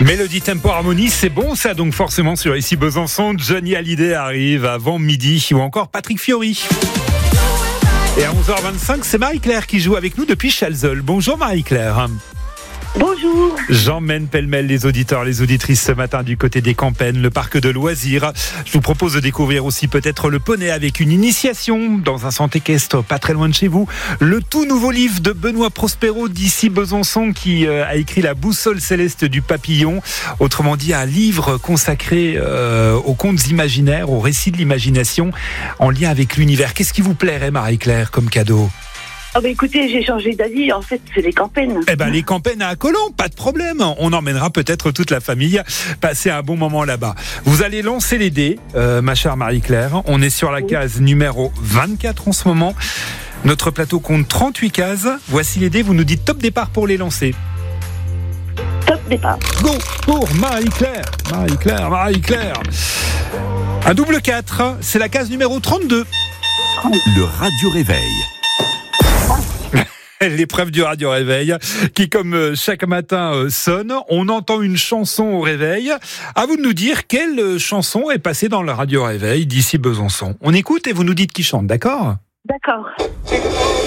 Mélodie, tempo, harmonie, c'est bon ça, donc forcément sur Ici Besançon, Johnny Hallyday arrive avant midi, ou encore Patrick Fiori. Et à 11h25, c'est Marie-Claire qui joue avec nous depuis Chalzeul. Bonjour Marie-Claire. Bonjour. J'emmène pêle-mêle les auditeurs, les auditrices ce matin du côté des Campagnes, le parc de loisirs. Je vous propose de découvrir aussi peut-être le poney avec une initiation dans un centre équestre pas très loin de chez vous. Le tout nouveau livre de Benoît Prospero d'Ici Besançon qui a écrit La boussole céleste du papillon. Autrement dit, un livre consacré aux contes imaginaires, aux récits de l'imagination en lien avec l'univers. Qu'est-ce qui vous plairait, Marie-Claire, comme cadeau ? Écoutez, j'ai changé d'avis. En fait, c'est les Campagnes. Les Campagnes à Colomb, pas de problème. On emmènera peut-être toute la famille passer un bon moment là-bas. Vous allez lancer les dés, ma chère Marie-Claire. On est sur la case numéro 24 en ce moment. Notre plateau compte 38 cases. Voici les dés. Vous nous dites top départ pour les lancer. Top départ. Go pour Marie-Claire. Marie-Claire. Un double 4, c'est la case numéro 32. Le Radio Réveil. L'épreuve du Radio Réveil qui, comme chaque matin, sonne. On entend une chanson au réveil. À vous de nous dire quelle chanson est passée dans le Radio Réveil d'Ici Besançon. On écoute et vous nous dites qui chante, d'accord ? D'accord.